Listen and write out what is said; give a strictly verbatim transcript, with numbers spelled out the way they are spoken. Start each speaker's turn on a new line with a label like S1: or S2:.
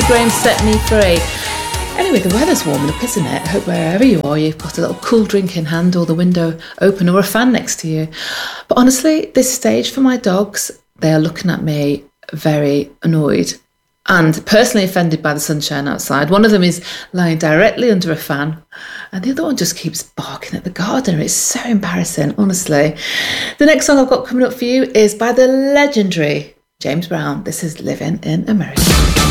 S1: Graham, Set Me Free. Anyway, the weather's warming up, isn't it? I hope wherever you are, you've got a little cool drink in hand or the window open or a fan next to you. But honestly, this stage for my dogs, they are looking at me very annoyed and personally offended by the sunshine outside. One of them is lying directly under a fan and the other one just keeps barking at the gardener. It's so embarrassing, honestly. The next song I've got coming up for you is by the legendary James Brown. This is Living in America.